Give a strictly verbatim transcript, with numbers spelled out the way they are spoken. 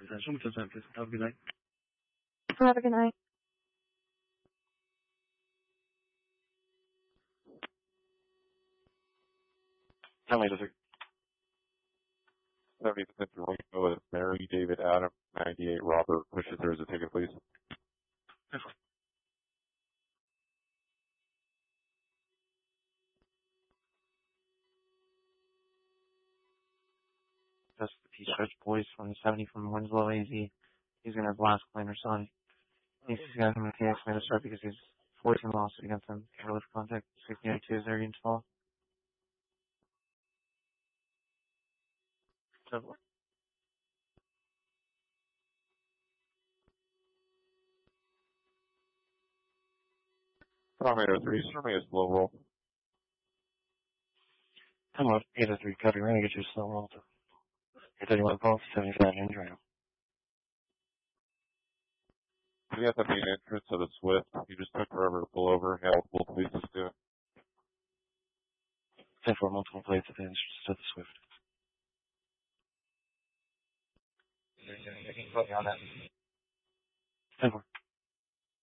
Uh, show me to time, please. Have a good night. Have a good night. Tell me, does it? seventy-fifth Ringo with Mary David Adam, ninety-eight Robert. Push it through as a ticket, please. Just the T-Search boys from seventy from Winslow, A Z. He's going to have last claim or son. He's got him in K X to start because he's fourteen losses against him. Early contact, sixteen ninety-two is there against fall. So, Tom eight oh three, show me a slow roll. come on, eight oh three, copy. We're going to get you a slow roll to thirty-one pulse, seventy-five injury. We have the main entrance of the Swift. You just took forever to pull over. How will police us do it? ten four, multiple plates at the entrance to the Swift. I can put you on that. ten four.